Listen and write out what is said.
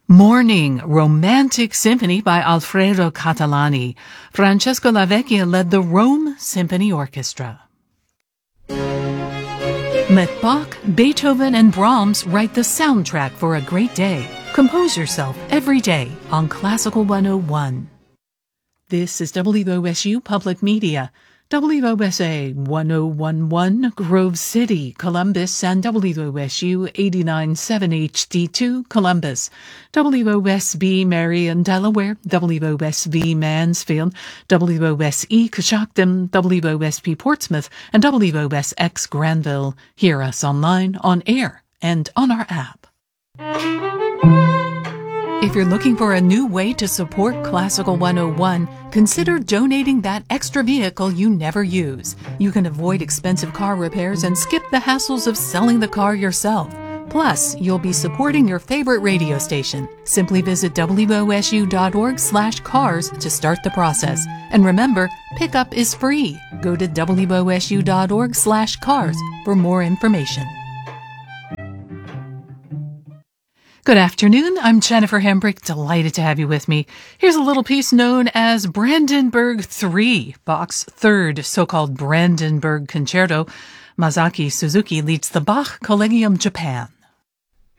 Morning, Romantic Symphony by Alfredo Catalani. Francesco Lavecchia led the Rome Symphony Orchestra. Let Bach, Beethoven, and Brahms write the soundtrack for a great day. Compose yourself every day on Classical 101. This is WOSU Public Media. WOSA 1011 Grove City, Columbus, and WOSU 89.7 HD2 Columbus, WOSB Marion, Delaware, WOSV Mansfield, WOSE Coshocton, WOSP Portsmouth, and WOSX Granville. Hear us online, on air, and on our app. If you're looking for a new way to support Classical 101, consider donating that extra vehicle you never use. You can avoid expensive car repairs and skip the hassles of selling the car yourself. Plus, you'll be supporting your favorite radio station. Simply visit wosu.org/cars to start the process. And remember, pickup is free. Go to wosu.org/cars for more information. Good afternoon, I'm Jennifer Hembrick, delighted to have you with me. Here's a little piece known as Brandenburg 3, Bach's third so-called Brandenburg Concerto. Masaki Suzuki leads the Bach Collegium Japan.